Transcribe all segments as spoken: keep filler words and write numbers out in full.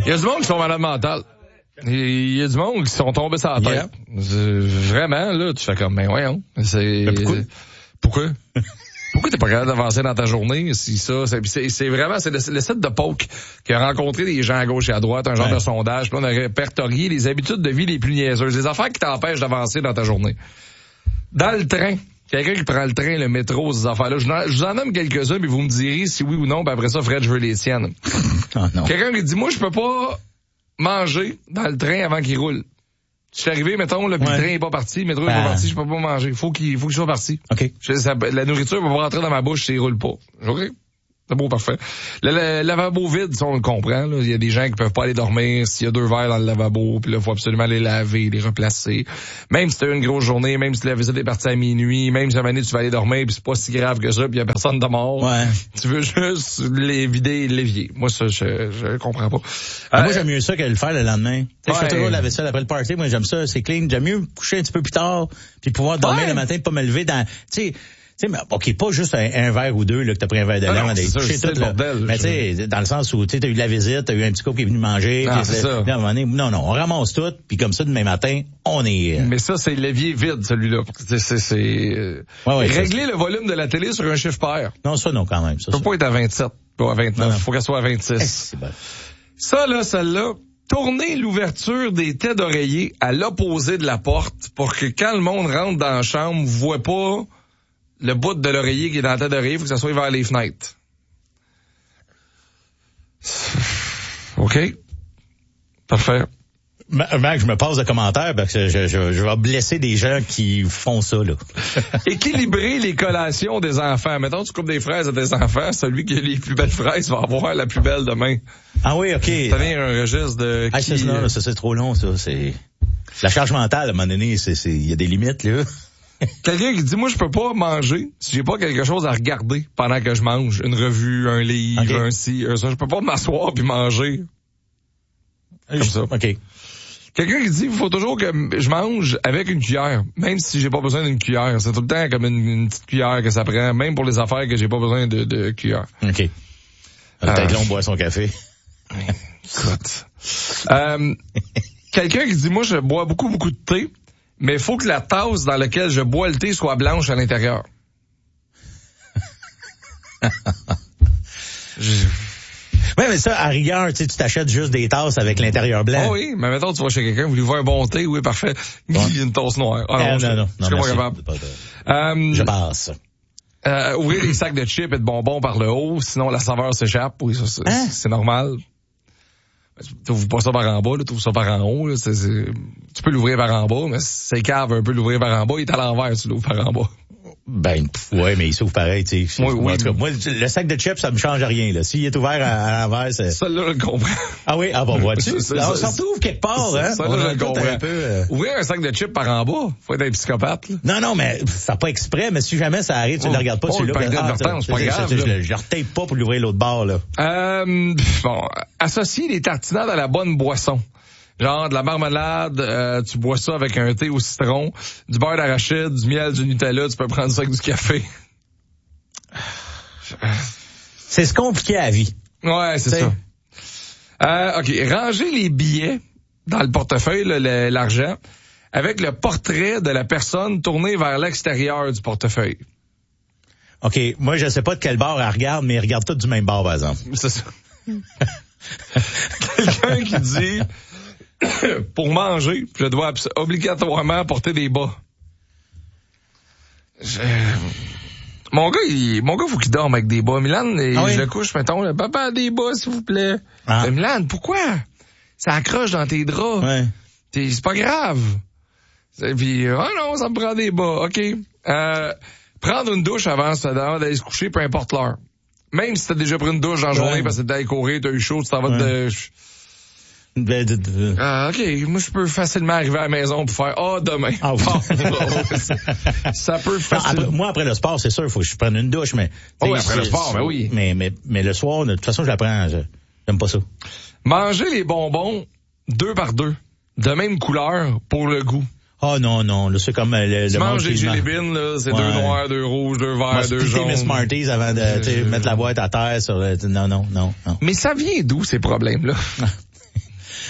Il y a du monde qui sont malades mentales. Il y a du monde qui sont tombés sur la tête. Yeah. Vraiment, là, tu fais comme, ben voyons. C'est... Mais pourquoi? Pourquoi? Pourquoi t'es pas capable d'avancer dans ta journée? Si ça, c'est, c'est, c'est vraiment, c'est le, le site de Poke qui a rencontré des gens à gauche et à droite, un genre ouais. de sondage, puis on a répertorié les habitudes de vie les plus niaiseuses, les affaires qui t'empêchent d'avancer dans ta journée. Dans le train, quelqu'un qui prend le train, le métro, ces affaires-là, je, je vous en nomme quelques-uns, puis vous me direz si oui ou non, puis après ça, Fred, je veux les siennes. Oh, non. Quelqu'un qui dit, moi, je peux pas manger dans le train avant qu'il roule. Je suis arrivé, mettons, là, puis ouais. le train est pas parti, le métro ben... est pas parti, je peux pas manger. Faut qu'il, faut qu'il soit parti. OK. Je, ça, la nourriture va pas rentrer dans ma bouche s'il roule pas. OK? C'est beau, parfait. Le, le, le lavabo vide, ça, on le comprend, là. Il y a des gens qui peuvent pas aller dormir s'il y a deux verres dans le lavabo, puis là, faut absolument les laver, les replacer. Même si t'as une grosse journée, même si la visite est partie à minuit, même si à un moment donné, tu vas aller dormir, puis c'est pas si grave que ça, puis y a personne de mort. Ouais. Tu veux juste les vider et l'évier. Moi, ça, je, je comprends pas. Ah, euh, moi, j'aime mieux ça que le faire le lendemain. Tu sais, ouais. je fais toujours la vaisselle après le party. Moi, j'aime ça, c'est clean. J'aime mieux coucher un petit peu plus tard, puis pouvoir dormir ouais. le matin, pas me lever dans, tu sais, tu sais, OK, pas juste un, un verre ou deux, là, que t'as pris un verre de lait, on a couché tout, là. Bordel, mais tu sais, dans le sens où, tu sais, t'as eu de la visite, t'as eu un petit couple qui est venu manger, non, puis c'est ça. Là, à un moment donné, non, non, on ramasse tout, puis comme ça, demain matin, on est... Euh... Mais ça, c'est l'évier vide, celui-là. C'est, c'est, c'est, euh... ouais, ouais, régler le volume de la télé sur un chiffre pair. Non, ça, non, quand même. Ça, ça peut ça. pas être à vingt-sept, pas à vingt-neuf. Il faut qu'elle soit à vingt-six. Eh, c'est bon. Ça, là, celle-là, tourner l'ouverture des têtes d'oreiller à l'opposé de la porte pour que quand le monde rentre dans la chambre, vous voyez pas le bout de l'oreiller qui est dans la tête d'oreiller, il faut que ça soit vers les fenêtres. OK? Parfait. Mac, je me passe de commentaires parce que je, je, je vais blesser des gens qui font ça, là. Équilibrer les collations des enfants. Mettons, tu coupes des fraises à tes enfants, celui qui a les plus belles fraises va avoir la plus belle demain. Ah oui, OK. Tenir un registre de... Ah, qui... ça, non, ça, c'est trop long, ça. C'est... La charge mentale, à un moment donné, c'est, c'est, il y a des limites, là. Quelqu'un qui dit, moi, je peux pas manger si j'ai pas quelque chose à regarder pendant que je mange. Une revue, un livre, okay. un ci, un ça. Je peux pas m'asseoir puis manger. Comme ça. OK. Quelqu'un qui dit, il faut toujours que je mange avec une cuillère, même si j'ai pas besoin d'une cuillère. C'est tout le temps comme une, une petite cuillère que ça prend, même pour les affaires que j'ai pas besoin de, de cuillère. OK. Peut-être que l'on boit son café. Écoute. euh, quelqu'un qui dit, moi, je bois beaucoup, beaucoup de thé, mais il faut que la tasse dans laquelle je bois le thé soit blanche à l'intérieur. je... Oui, mais ça, à rigueur, tu sais, tu t'achètes juste des tasses avec l'intérieur blanc. Oh oui, mais mettons, tu vas chez quelqu'un, vous lui voulez un bon thé, oui, parfait. Il y a une tasse noire. Ah, non, euh, je, non, non, je suis non, pas capable. Euh, je passe. Euh, ouvrir les sacs de chips et de bonbons par le haut, sinon la saveur s'échappe. Oui, ça, c'est, hein? c'est normal. Tu ouvres pas ça par en bas, là, tu ouvres ça par en haut. Là, c'est, c'est... Tu peux l'ouvrir par en bas, mais c'est cave un peu l'ouvrir par en bas. Il est à l'envers, tu l'ouvres par en bas. Ben, pff, ouais, mais il s'ouvre pareil, tu sais. Oui, oui. En tout cas, moi, le sac de chips, ça me change rien, là. S'il est ouvert à, à l'envers, c'est... Ça, là, je le comprends. Ah oui? Ah bon, vois-tu? Ça, ça, on s'en retrouve quelque part, ça, hein? Ça, là, je le comprends. Un peu, euh... Ouvrir un sac de chips par en bas, faut être un psychopathe, là. Non, non, mais ça pas exprès, mais si jamais ça arrive, tu oh, ne le regardes pas, oh, tu l'as. Ah, c'est pas grave. Je, je, je retape pas pour l'ouvrir l'autre bord, là. Euh, bon, associer les tartinades à la bonne boisson. Genre de la marmelade, euh, tu bois ça avec un thé au citron, du beurre d'arachide, du miel, du Nutella, tu peux prendre ça avec du café. C'est se compliquer à la vie. Ouais, c'est T'sais. ça. Euh, OK, ranger les billets dans le portefeuille, là, le, l'argent, avec le portrait de la personne tourné vers l'extérieur du portefeuille. OK, moi je sais pas de quel bord elle regarde, mais elle regarde tout du même bord, par exemple. C'est ça. Quelqu'un qui dit... pour manger, je dois obligatoirement porter des bas. Je... Mon gars, il... mon gars, faut qu'il dorme avec des bas. Milan, ah oui? Je le couche, mettons, là, papa, des bas, s'il vous plaît. Ah. Mais Milan, pourquoi? Ça accroche dans tes draps. Ouais. T'es... C'est pas grave. Et puis, ah oh non, ça me prend des bas. OK. Euh, prendre une douche avant, avant d'aller se coucher, peu importe l'heure. Même si t'as déjà pris une douche en ouais. journée parce que t'es allé courir, t'as eu chaud, tu t'en vas ouais. de... Ah, OK. Moi, je peux facilement arriver à la maison pour faire « Ah, oh, demain. Ah, » Ça peut facilement... Après, moi, après le sport, c'est sûr, il faut que je prenne une douche, mais... Oh, oui, après le sport, ben oui. Mais, mais, mais le soir, de toute façon, je la prends. Je, j'aime pas ça. Manger les bonbons deux par deux, de même couleur, pour le goût. Oh non, non, là, c'est comme le, tu le manges les Jelly-Beans, là, c'est ouais. deux noirs, deux rouges, deux verts, deux jaunes. Mes Smarties avant de, tu sais, mettre la boîte à terre sur le, non, non, non, non. Mais ça vient d'où, ces problèmes-là?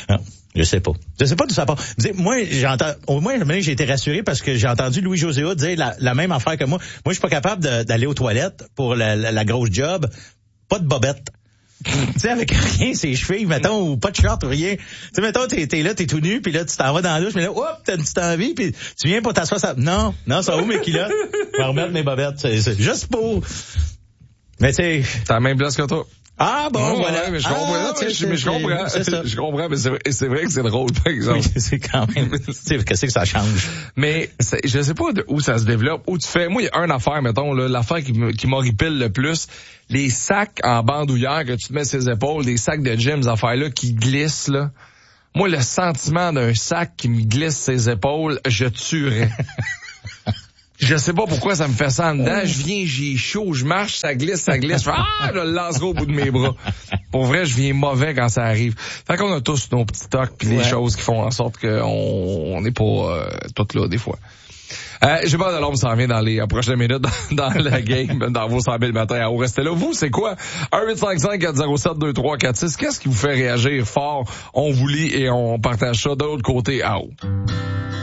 Non, je sais pas. Je sais pas d'où ça part. Moi, j'entends, au moins, j'ai été rassuré parce que j'ai entendu Louis-José Hood dire la, la même affaire que moi. Moi, je suis pas capable de, d'aller aux toilettes pour la, la, la grosse job. Pas de bobette. Tu sais, avec rien, ses chevilles, mettons, ou pas de short ou rien. Tu sais, mettons, t'es, t'es là, t'es tout nu, puis là, tu t'en vas dans la douche, mais là, hop, t'as une petite envie, puis tu viens pour t'asseoir, ça... Non, non, ça va où mes culottes? Je vais remettre mes bobettes, c'est, c'est juste pour... Mais tu sais... T'as la même place que toi. Ah bon, oh, voilà. Ouais, mais je comprends, ah, tu sais, je, mais je comprends. C'est ça. Je comprends, mais c'est, c'est vrai que c'est drôle, par exemple. Oui, c'est quand même, tu sais, qu'est-ce que ça change? Mais, c'est, je sais pas de où ça se développe, où tu fais, moi, il y a une affaire, mettons, là, l'affaire qui, me, qui m'horripile le plus, les sacs en bandoulière que tu te mets sur les épaules, les sacs de gym, ces affaires-là qui glissent, là. Moi, le sentiment d'un sac qui me glisse ses épaules, je tuerais. Je sais pas pourquoi ça me fait ça en dedans. Je viens, j'ai chaud, je marche, ça glisse, ça glisse. Je fais, ah, je le lancerai au bout de mes bras. Pour vrai, je viens mauvais quand ça arrive. Fait qu'on a tous nos petits tocs pis des ouais. choses qui font en sorte qu'on on n'est pas euh, toutes là des fois. Euh, j'ai pas de l'ombre s'en vient dans les euh, prochaines minutes dans, dans la game, dans vos cent mille matins à rester là. Vous, c'est quoi? un huit cinq cinq quatre zéro sept deux trois quatre six. Qu'est-ce qui vous fait réagir fort? On vous lit et on partage ça de l'autre côté à haut.